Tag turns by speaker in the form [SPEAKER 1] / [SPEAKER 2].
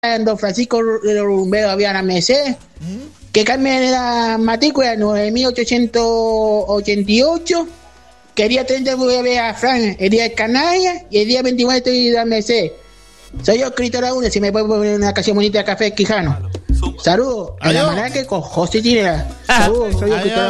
[SPEAKER 1] don Francisco Rumbero Viana Mercedes, que cambie la matrícula 9888. Quería 30 ver a Fran el día de Canalla y el día 29 estoy de Mercedes. Soy yo, Cristo Laguna, si me puede poner una canción bonita de Café Quijano. Saludos, en la Maraque con José Tinera. Saludos, soy yo, Cristo